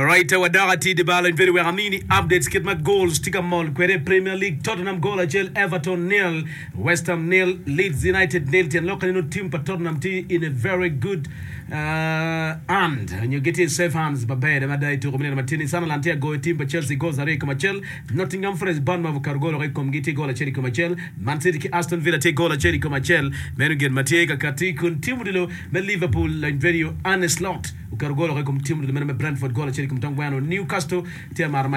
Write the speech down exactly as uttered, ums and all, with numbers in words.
Right, wadagati de bala in very well. Amini updates get my goals. Tika mall. Kwere Premier League. Tottenham goal ajel. Everton nil. West Ham nil. Leeds United nil. Ten local no team. But Tottenham team in a very good uh, hand. And you get in safe hands. Babe, the madai to Romania Martini. Sunderland here go team. But Chelsea goes are Comachel. Nottingham Forest Bournemouth Cargolo Rekom Giti goal ajeli Comachel. Man City ki Aston Villa take goal ajeli Comachel. Menugen Matiega Kati kun timu dilo. Me Liverpool in very honest lot. Ukargolo Rekom timu dilo. Me Brentford goal ajeli Comtangwano. Newcastle tia marma